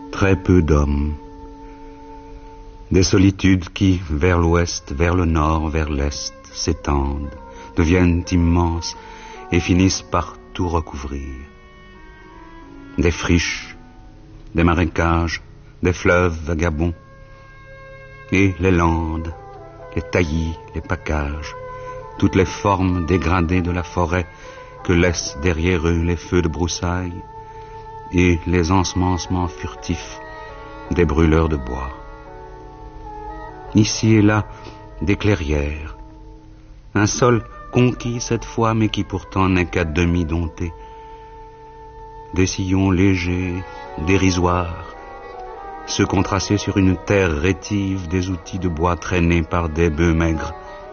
Très peu d'hommes. Des solitudes qui, vers l'ouest, vers le nord, vers l'est, s'étendent, deviennent immenses et finissent par tout recouvrir. Des friches, des marécages, des fleuves vagabonds, et les landes, les taillis, les paccages, toutes les formes dégradées de la forêt que laissent derrière eux les feux de broussailles et les ensemencements furtifs des brûleurs de bois. Ici et là, des clairières, un sol conquis cette fois, mais qui pourtant n'est qu'à demi dompté, des sillons légers, dérisoires, ceux qu'on traçait sur une terre rétive des outils de bois traînés par des bœufs maigres.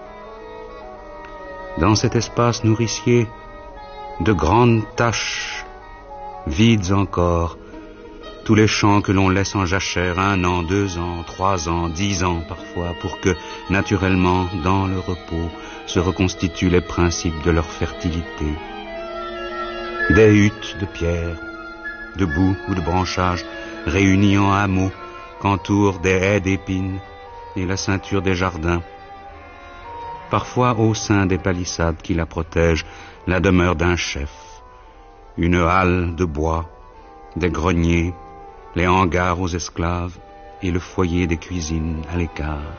Dans cet espace nourricier, de grandes taches, vides encore, tous les champs que l'on laisse en jachère 1 an, 2 ans, 3 ans, 10 ans parfois, pour que, naturellement, dans le repos, se reconstituent les principes de leur fertilité. Des huttes de pierre, de boue ou de branchages, réunies en hameaux, qu'entourent des haies d'épines et la ceinture des jardins. Parfois, au sein des palissades qui la protègent, la demeure d'un chef, une halle de bois, des greniers, les hangars aux esclaves et le foyer des cuisines à l'écart.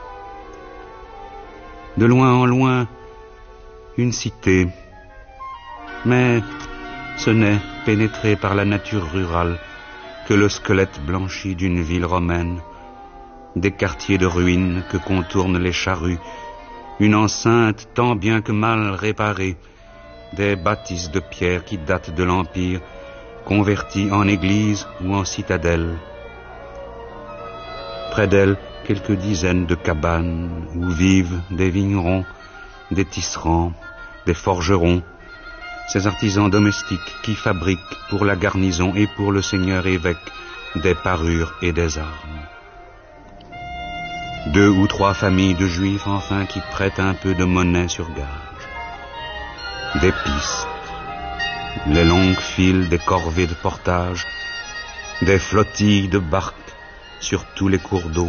De loin en loin, une cité, mais ce n'est pénétré par la nature rurale que le squelette blanchi d'une ville romaine, des quartiers de ruines que contournent les charrues, une enceinte tant bien que mal réparée, des bâtisses de pierre qui datent de l'Empire, converties en église ou en citadelle. Près d'elle, quelques dizaines de cabanes où vivent des vignerons, des tisserands, des forgerons, ces artisans domestiques qui fabriquent pour la garnison et pour le seigneur évêque des parures et des armes. 2 ou 3 familles de juifs enfin qui prêtent un peu de monnaie sur gage. Des pistes, les longues files des corvées de portage, des flottilles de barques sur tous les cours d'eau.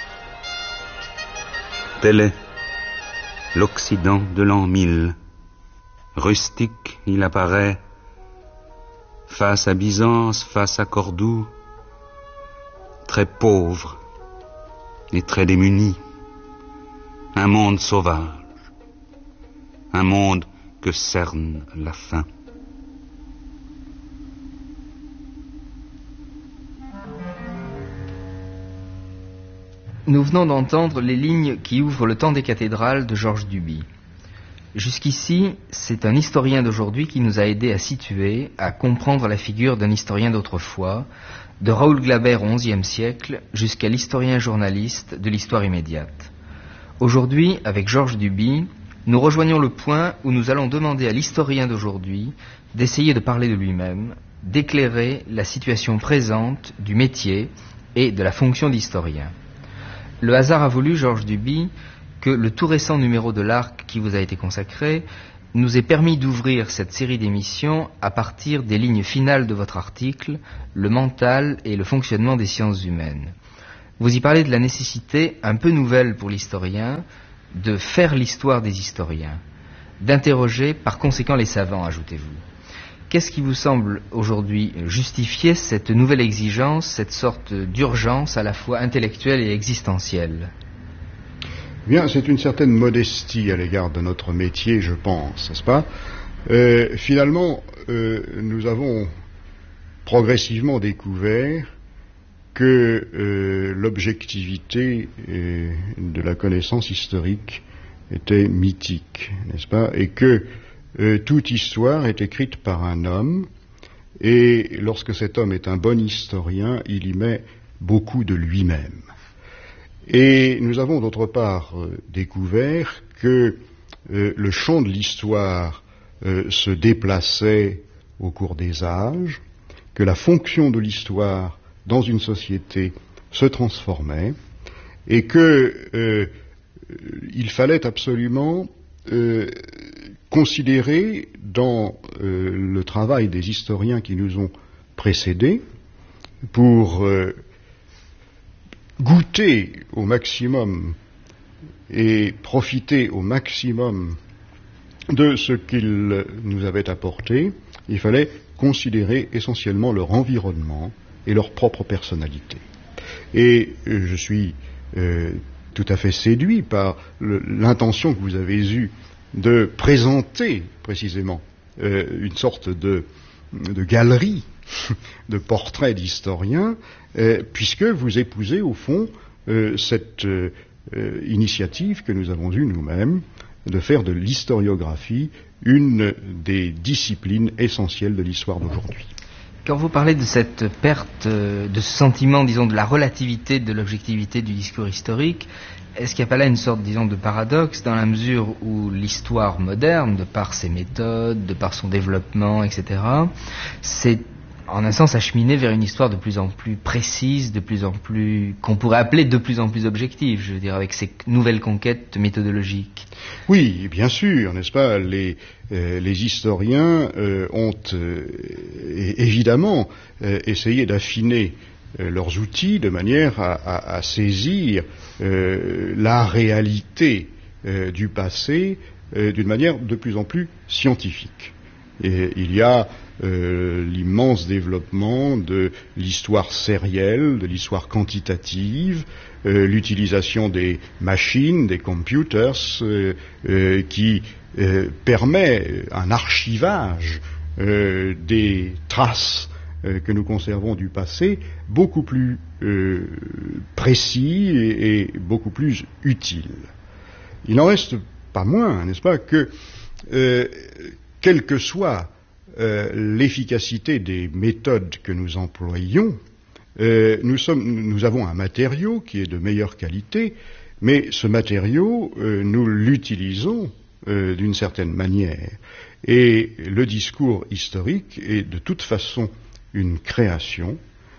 Tel est l'Occident de l'an 1000. Rustique, il apparaît, face à Byzance, face à Cordoue, très pauvre et très démuni. Un monde sauvage, un monde que cerne la faim. Nous venons d'entendre les lignes qui ouvrent le temps des cathédrales de Georges Duby. Jusqu'ici, c'est un historien d'aujourd'hui qui nous a aidés à situer, à comprendre la figure d'un historien d'autrefois, de Raoul Glaber au XIe siècle jusqu'à l'historien journaliste de l'histoire immédiate. Aujourd'hui, avec Georges Duby, nous rejoignons le point où nous allons demander à l'historien d'aujourd'hui d'essayer de parler de lui-même, d'éclairer la situation présente du métier et de la fonction d'historien. Le hasard a voulu, Georges Duby, que le tout récent numéro de l'Arc qui vous a été consacré nous ait permis d'ouvrir cette série d'émissions à partir des lignes finales de votre article, le mental et le fonctionnement des sciences humaines. Vous y parlez de la nécessité, un peu nouvelle pour l'historien, de faire l'histoire des historiens, d'interroger par conséquent les savants, ajoutez-vous. Qu'est-ce qui vous semble aujourd'hui justifier cette nouvelle exigence, cette sorte d'urgence à la fois intellectuelle et existentielle ? Bien, c'est une certaine modestie à l'égard de notre métier, je pense, n'est-ce pas ? Finalement, nous avons progressivement découvert que l'objectivité de la connaissance historique était mythique, n'est-ce pas ? Et que toute histoire est écrite par un homme, et lorsque cet homme est un bon historien, il y met beaucoup de lui-même. Et nous avons d'autre part découvert que le champ de l'histoire se déplaçait au cours des âges, que la fonction de l'histoire dans une société se transformait, et que il fallait absolument considérer dans le travail des historiens qui nous ont précédés pour goûter au maximum et profiter au maximum de ce qu'ils nous avaient apporté, il fallait considérer essentiellement leur environnement et leur propre personnalité. Et je suis tout à fait séduit par l'intention que vous avez eue de présenter précisément une sorte de galerie de portraits d'historiens, puisque vous épousez au fond cette initiative que nous avons eue nous-mêmes de faire de l'historiographie une des disciplines essentielles de l'histoire d'aujourd'hui. Quand vous parlez de cette perte, de ce sentiment, disons, de la relativité, de l'objectivité du discours historique, est-ce qu'il n'y a pas là une sorte, disons, de paradoxe dans la mesure où l'histoire moderne, de par ses méthodes, de par son développement, etc., c'est en un sens acheminé vers une histoire de plus en plus précise, de plus en plus, qu'on pourrait appeler de plus en plus objective, je veux dire, avec ces nouvelles conquêtes méthodologiques. Oui, bien sûr, n'est-ce pas, les historiens ont évidemment essayé d'affiner leurs outils de manière à saisir la réalité du passé d'une manière de plus en plus scientifique. Et il y a l'immense développement de l'histoire sérielle, de l'histoire quantitative, l'utilisation des machines, des computers, qui permet un archivage des traces que nous conservons du passé beaucoup plus précis et beaucoup plus utile. Il n'en reste pas moins, n'est-ce pas, que quelle que soit l'efficacité des méthodes que nous employons, nous avons un matériau qui est de meilleure qualité, mais ce matériau, nous l'utilisons d'une certaine manière. Et le discours historique est de toute façon une création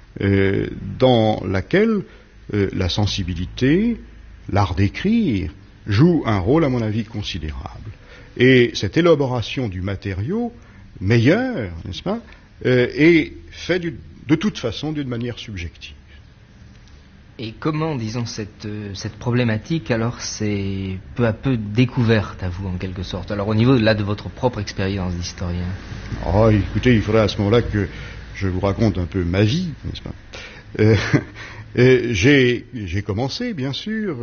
dans laquelle la sensibilité, l'art d'écrire, joue un rôle, à mon avis, considérable. Et cette élaboration du matériau meilleur, n'est-ce pas, est fait de toute façon d'une manière subjective. Et comment, disons, cette problématique, alors, c'est peu à peu découverte à vous, en quelque sorte? Alors, au niveau, là, de votre propre expérience d'historien. Oh, écoutez, il faudrait à ce moment-là que je vous raconte un peu ma vie, n'est-ce pas. J'ai commencé, bien sûr,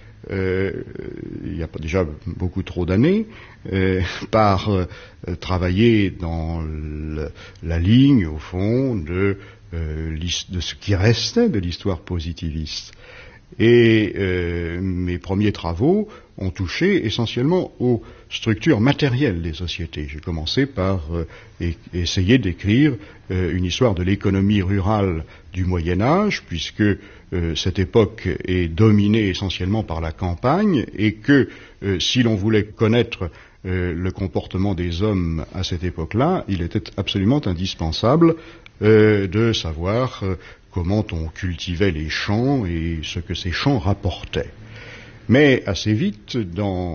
il n'y a pas déjà beaucoup trop d'années, par travailler dans la ligne, au fond, de ce qui restait de l'histoire positiviste. Et mes premiers travaux ont touché essentiellement aux structures matérielles des sociétés. J'ai commencé par essayer d'écrire une histoire de l'économie rurale du Moyen-Âge, puisque cette époque est dominée essentiellement par la campagne, et que si l'on voulait connaître le comportement des hommes à cette époque-là, il était absolument indispensable de savoir comment on cultivait les champs et ce que ces champs rapportaient. Mais assez vite, dans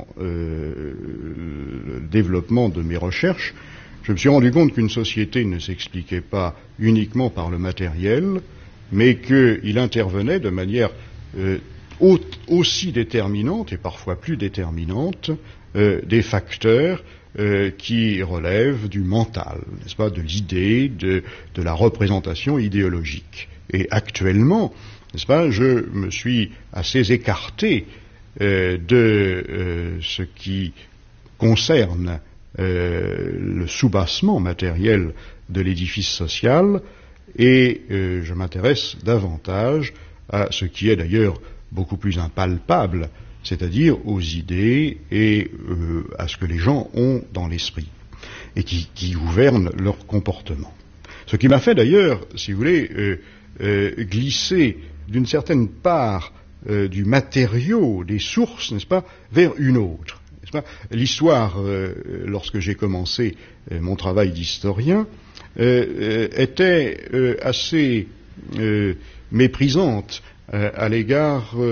le développement de mes recherches, je me suis rendu compte qu'une société ne s'expliquait pas uniquement par le matériel, mais qu'il intervenait de manière aussi déterminante, et parfois plus déterminante, des facteurs qui relèvent du mental, n'est-ce pas, de l'idée, de la représentation idéologique. Et actuellement, n'est-ce pas, je me suis assez écarté de ce qui concerne le soubassement matériel de l'édifice social, et je m'intéresse davantage à ce qui est d'ailleurs beaucoup plus impalpable, c'est-à-dire aux idées et à ce que les gens ont dans l'esprit et qui gouvernent leur comportement. Ce qui m'a fait d'ailleurs, si vous voulez, glisser d'une certaine part du matériau, des sources, n'est-ce pas, vers une autre. N'est-ce pas ? L'histoire, lorsque j'ai commencé mon travail d'historien, était assez méprisante à l'égard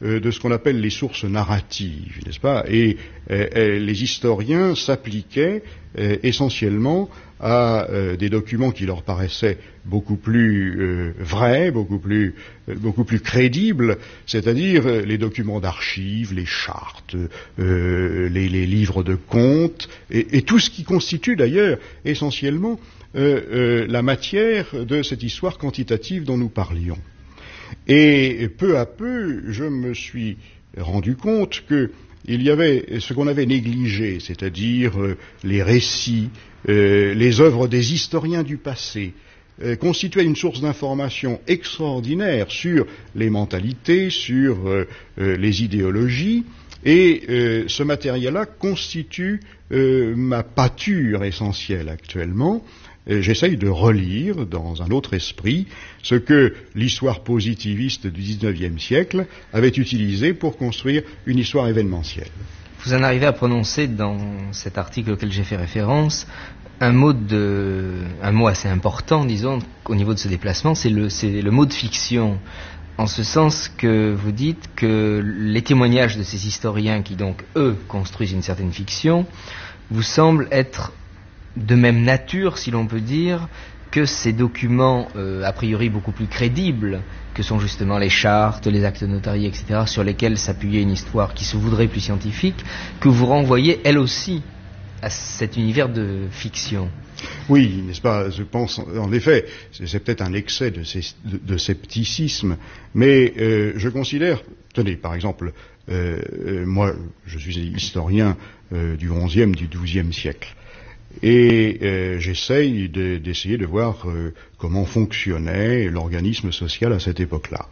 de ce qu'on appelle les sources narratives, n'est-ce pas? Et les historiens s'appliquaient essentiellement à des documents qui leur paraissaient beaucoup plus vrais, beaucoup plus crédibles, c'est-à-dire les documents d'archives, les chartes, les livres de comptes, et tout ce qui constitue d'ailleurs essentiellement la matière de cette histoire quantitative dont nous parlions. Et peu à peu, je me suis rendu compte que il y avait ce qu'on avait négligé, c'est-à-dire les récits, les œuvres des historiens du passé, constituaient une source d'information extraordinaire sur les mentalités, sur les idéologies, et ce matériel-là constitue ma pâture essentielle actuellement. J'essaye de relire dans un autre esprit ce que l'histoire positiviste du XIXe siècle avait utilisé pour construire une histoire événementielle. Vous en arrivez à prononcer dans cet article auquel j'ai fait référence un mot assez important, disons, au niveau de ce déplacement, c'est le mot de fiction. En ce sens que vous dites que les témoignages de ces historiens qui donc, eux, construisent une certaine fiction, vous semblent être de même nature, si l'on peut dire, que ces documents a priori beaucoup plus crédibles, que sont justement les chartes, les actes notariés, etc., sur lesquels s'appuyait une histoire qui se voudrait plus scientifique, que vous renvoyez, elle aussi, à cet univers de fiction. Oui, n'est-ce pas? Je pense, en effet, c'est peut-être un excès de scepticisme, mais je considère, tenez, par exemple, moi, je suis historien du XIe, du XIIe siècle. Et j'essaye d'essayer de voir comment fonctionnait l'organisme social à cette époque-là.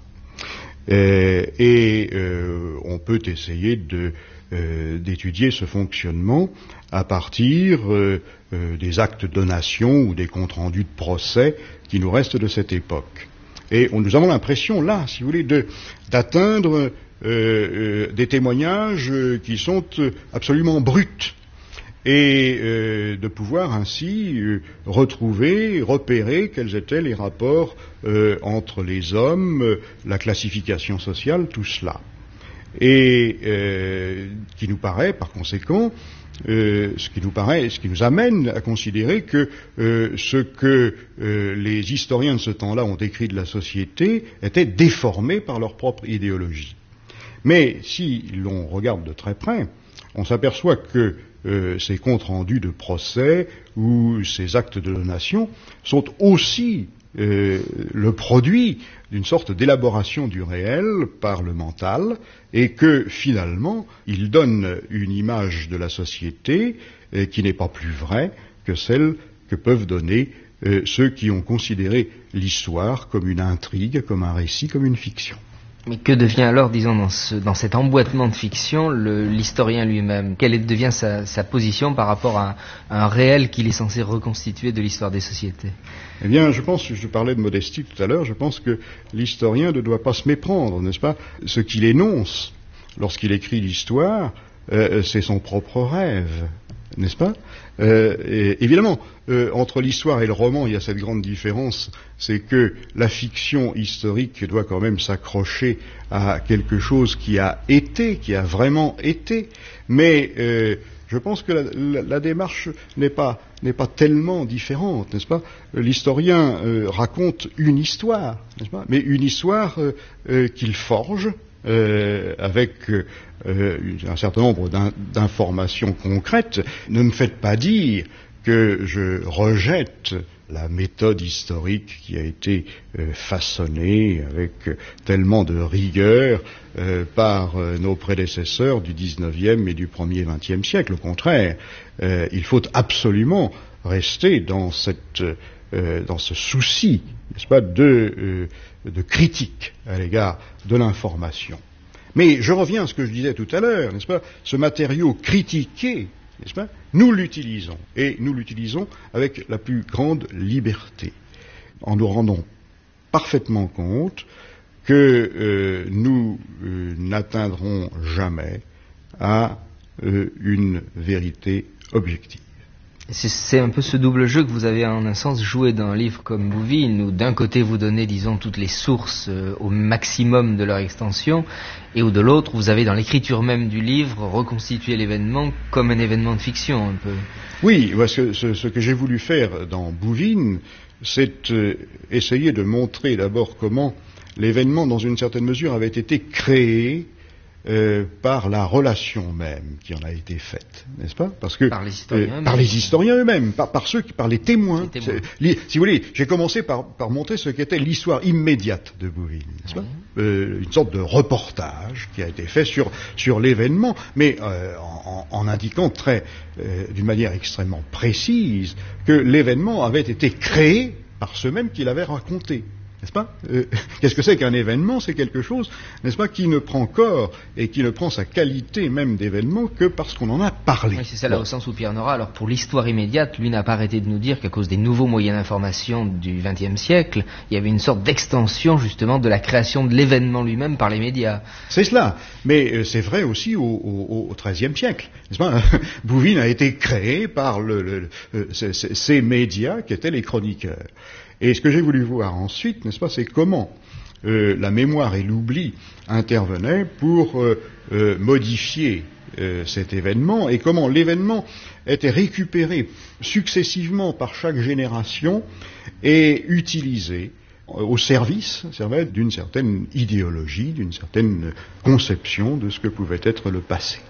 On peut essayer d'étudier ce fonctionnement à partir des actes de donation ou des comptes rendus de procès qui nous restent de cette époque. Et nous avons l'impression, là, si vous voulez, d'atteindre des témoignages qui sont absolument bruts. Et de pouvoir ainsi repérer quels étaient les rapports entre les hommes, la classification sociale, tout cela. Et qui nous paraît, par conséquent, ce qui nous amène à considérer que ce que les historiens de ce temps-là ont écrit de la société était déformé par leur propre idéologie. Mais si l'on regarde de très près, on s'aperçoit que ces comptes rendus de procès ou ces actes de donation sont aussi le produit d'une sorte d'élaboration du réel par le mental, et que finalement ils donnent une image de la société qui n'est pas plus vraie que celle que peuvent donner ceux qui ont considéré l'histoire comme une intrigue, comme un récit, comme une fiction. Mais que devient alors, disons, dans cet emboîtement de fiction, l'historien lui-même? Quelle devient sa position par rapport à un réel qu'il est censé reconstituer de l'histoire des sociétés? Eh bien, je parlais de modestie tout à l'heure, je pense que l'historien ne doit pas se méprendre, n'est-ce pas? Ce qu'il énonce lorsqu'il écrit l'histoire, c'est son propre rêve, n'est-ce pas? Évidemment, entre l'histoire et le roman, il y a cette grande différence, c'est que la fiction historique doit quand même s'accrocher à quelque chose qui a vraiment été, mais je pense que la démarche n'est pas tellement différente, n'est-ce pas? L'historien raconte une histoire, n'est-ce pas? Mais une histoire qu'il forge avec un certain nombre d'informations concrètes. Ne me faites pas dire que je rejette la méthode historique qui a été façonnée avec tellement de rigueur par nos prédécesseurs du XIXe et du premier XXe siècle. Au contraire, il faut absolument rester dans ce souci, n'est-ce pas, de critique à l'égard de l'information. Mais je reviens à ce que je disais tout à l'heure, n'est-ce pas, ce matériau critiqué, n'est-ce pas, nous l'utilisons, et nous l'utilisons avec la plus grande liberté, en nous rendant parfaitement compte que nous n'atteindrons jamais à une vérité objective. C'est un peu ce double jeu que vous avez en un sens joué dans un livre comme Bouvines, où d'un côté vous donnez, disons, toutes les sources au maximum de leur extension, et où de l'autre vous avez dans l'écriture même du livre reconstitué l'événement comme un événement de fiction un peu. Oui, parce que ce que j'ai voulu faire dans Bouvines, c'est essayer de montrer d'abord comment l'événement, dans une certaine mesure, avait été créé par la relation même qui en a été faite, n'est-ce pas? Parce que par les historiens eux-mêmes. Par les historiens eux-mêmes, par les témoins. Si vous voulez, j'ai commencé par montrer ce qu'était l'histoire immédiate de Bouvines, n'est-ce pas? Une sorte de reportage qui a été fait sur l'événement, mais en indiquant d'une manière extrêmement précise que l'événement avait été créé par ceux mêmes qui l'avaient raconté. N'est-ce pas? Qu'est-ce que c'est qu'un événement? C'est quelque chose, n'est-ce pas, qui ne prend corps et qui ne prend sa qualité même d'événement que parce qu'on en a parlé. Oui, c'est ça, là, au sens où Pierre Nora, alors pour l'histoire immédiate, lui n'a pas arrêté de nous dire qu'à cause des nouveaux moyens d'information du XXe siècle, il y avait une sorte d'extension justement de la création de l'événement lui-même par les médias. C'est cela, mais c'est vrai aussi au XIIIe siècle, n'est-ce pas? Bouvines a été créé par ces médias qui étaient les chroniqueurs. Et ce que j'ai voulu voir ensuite, n'est-ce pas, c'est comment la mémoire et l'oubli intervenaient pour modifier cet événement et comment l'événement était récupéré successivement par chaque génération et utilisé au service d'une certaine idéologie, d'une certaine conception de ce que pouvait être le passé.